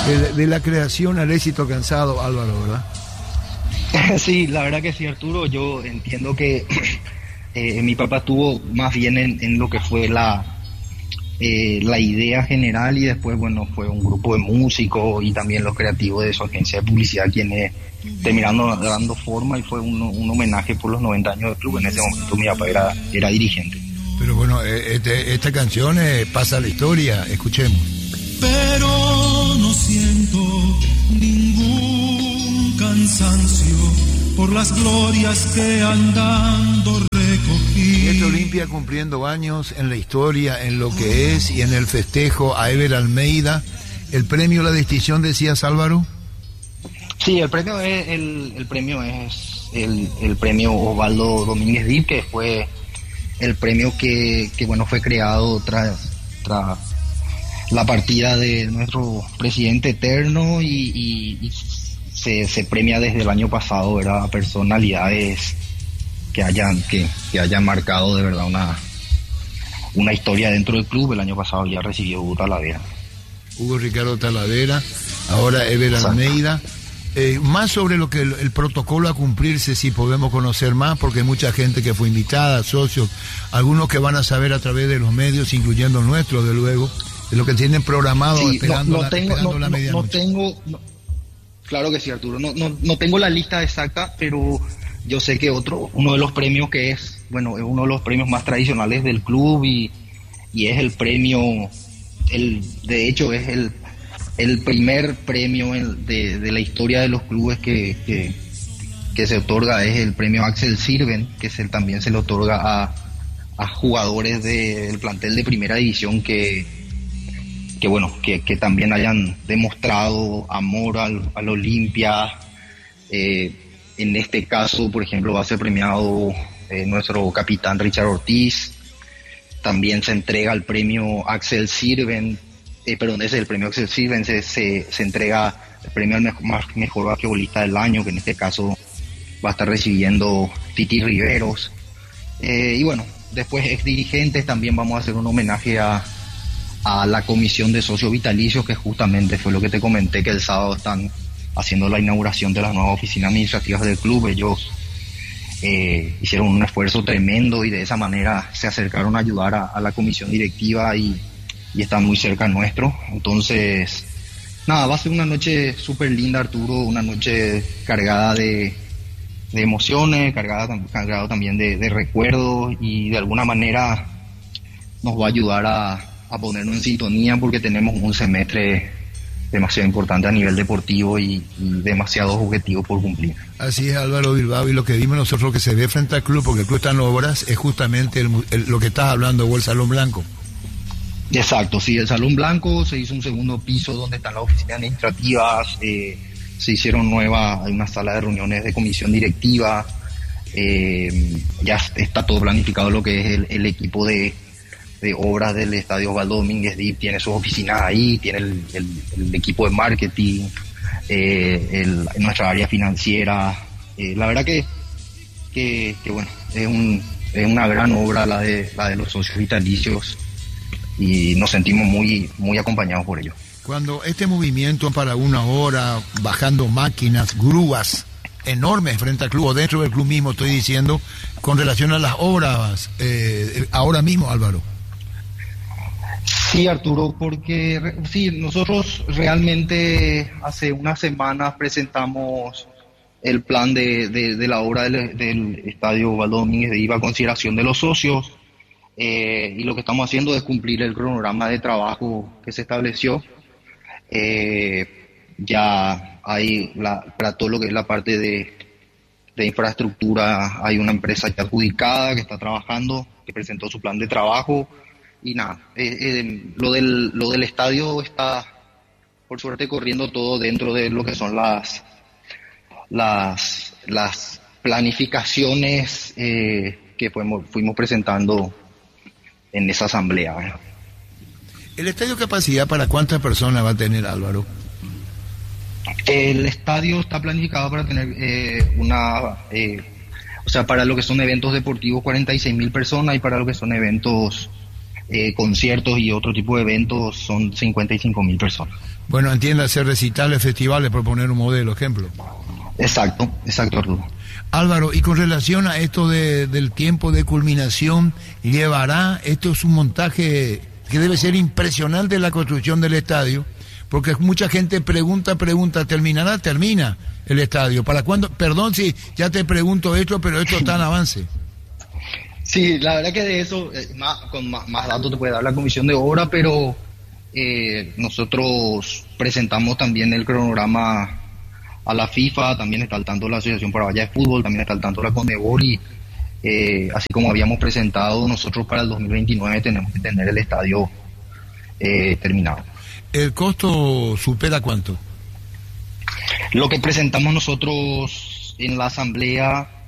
De la creación al éxito cansado, Álvaro, ¿verdad? Sí, la verdad que sí, Arturo. Yo entiendo que mi papá estuvo más bien en lo que fue la idea general, y después, bueno, fue un grupo de músicos y también los creativos de su agencia de publicidad quienes terminaron dando forma, y fue un homenaje por los 90 años del club. En ese momento mi papá era dirigente. Pero bueno, esta canción pasa a la historia, escuchemos. Pero no siento ningún cansancio por las glorias que andando recogí. Esta Olimpia cumpliendo años en la historia, en lo que es y en el festejo a Ever Almeida. ¿El premio, la distinción, decías, Álvaro? Sí, el premio es el premio Osvaldo Domínguez Dip, que fue el premio que bueno, fue creado tras la partida de nuestro presidente eterno, y se premia desde el año pasado, ¿verdad?, a personalidades que hayan marcado de verdad una historia dentro del club. El año pasado ya recibió Hugo Talavera. Hugo Ricardo Talavera, ahora Ever Almeida. Más sobre lo que el protocolo a cumplirse, si podemos conocer más, porque hay mucha gente que fue invitada, socios, algunos que van a saber a través de los medios, incluyendo el nuestro, de luego, de lo que tienen programado, sí, esperando la medianoche. Claro que sí, Arturo, no tengo la lista exacta, pero yo sé que uno de los premios que es uno de los premios más tradicionales del club, y es el premio, de hecho es el primer premio de la historia de los clubes que se otorga, es el premio Axel Sirven, que también se le otorga a jugadores del plantel de primera división que también hayan demostrado amor al Olimpia. En este caso, por ejemplo, va a ser premiado nuestro capitán Richard Ortiz. También se entrega el premio Axel Sirven, el premio Axel Sirven, se entrega el premio al mejor basquetbolista del año, que en este caso va a estar recibiendo Titi Riveros. Y bueno, después ex dirigentes, también vamos a hacer un homenaje a la comisión de socios vitalicios, que justamente fue lo que te comenté, que el sábado están haciendo la inauguración de las nuevas oficinas administrativas del club. Ellos hicieron un esfuerzo tremendo y de esa manera se acercaron a ayudar a la comisión directiva, y están muy cerca nuestro. Entonces, nada, va a ser una noche súper linda, Arturo, una noche cargada de emociones, cargado también de recuerdos, y de alguna manera nos va a ayudar a ponernos en sintonía, porque tenemos un semestre demasiado importante a nivel deportivo y demasiados objetivos por cumplir. Así es, Álvaro Bilbao, y lo que vimos nosotros, lo que se ve frente al club, porque el club está en obras, es justamente lo que estás hablando, o el Salón Blanco. Exacto, sí, el Salón Blanco, se hizo un segundo piso donde están las oficinas administrativas, se hicieron hay una sala de reuniones de comisión directiva, ya está todo planificado lo que es el equipo de obras del Estadio Osvaldo Domínguez Dip, tiene sus oficinas ahí, tiene el equipo de marketing, nuestra área financiera. La verdad que bueno, es una gran obra la de los socios vitalicios, y nos sentimos muy, muy acompañados por ello. Cuando este movimiento para una hora, bajando máquinas, grúas enormes frente al club, o dentro del club mismo, estoy diciendo, con relación a las obras, ahora mismo, Álvaro. Sí, Arturo, porque sí, nosotros realmente hace unas semanas presentamos el plan de la obra del Estadio Osvaldo Domínguez de IVA a consideración de los socios, y lo que estamos haciendo es cumplir el cronograma de trabajo que se estableció. Ya hay para todo lo que es la parte de infraestructura, hay una empresa ya adjudicada que está trabajando, que presentó su plan de trabajo. Y nada, lo del estadio está, por suerte, corriendo todo dentro de lo que son las planificaciones que fuimos presentando en esa asamblea, ¿verdad? ¿El estadio capacidad para cuántas personas va a tener, Álvaro? El estadio está planificado para tener para lo que son eventos deportivos 46.000 personas, y para lo que son eventos conciertos y otro tipo de eventos son 55.000 personas. Bueno, entiéndase, recitales, festivales, por poner un modelo, ejemplo. Exacto, Arturo. Álvaro, y con relación a esto del tiempo de culminación, esto es un montaje que debe ser impresionante, la construcción del estadio, porque mucha gente pregunta, ¿terminará? Termina el estadio. ¿Para cuándo? Perdón si ya te pregunto esto, pero esto está en avance. Sí, la verdad que de eso, con más datos te puede dar la comisión de obra, pero nosotros presentamos también el cronograma a la FIFA, también está al tanto la Asociación Paraguaya de Fútbol, también está al tanto la Conmebol y así como habíamos presentado, nosotros para el 2029 tenemos que tener el estadio terminado. ¿El costo supera cuánto? Lo que presentamos nosotros en la asamblea